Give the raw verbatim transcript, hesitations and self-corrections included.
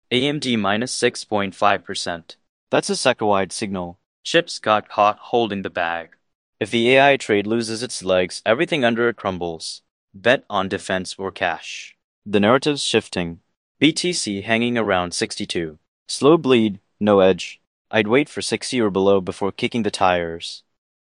A M D minus six point five percent. That's a second-wide signal. Chips got caught holding the bag. If the A I trade loses its legs, everything under it crumbles. Bet on defense or cash. The narrative's shifting. B T C hanging around sixty-two. Slow bleed, no edge. I'd wait for sixty or below before kicking the tires.